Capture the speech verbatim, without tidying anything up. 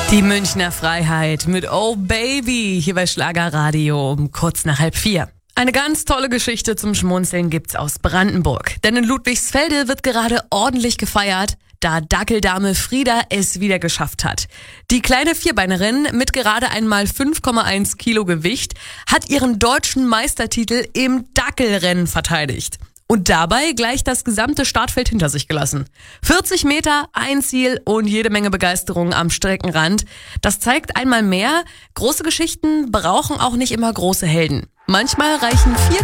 Die Münchner Freiheit mit Oh Baby hier bei Schlagerradio um kurz nach halb vier. Eine ganz tolle Geschichte zum Schmunzeln gibt's aus Brandenburg. Denn in Ludwigsfelde wird gerade ordentlich gefeiert, da Dackeldame Frieda es wieder geschafft hat. Die kleine Vierbeinerin mit gerade einmal fünf Komma eins Kilo Gewicht hat ihren deutschen Meistertitel im Dackelrennen verteidigt. Und dabei gleich das gesamte Startfeld hinter sich gelassen. vierzig Meter, ein Ziel und jede Menge Begeisterung am Streckenrand. Das zeigt einmal mehr, große Geschichten brauchen auch nicht immer große Helden. Manchmal reichen vier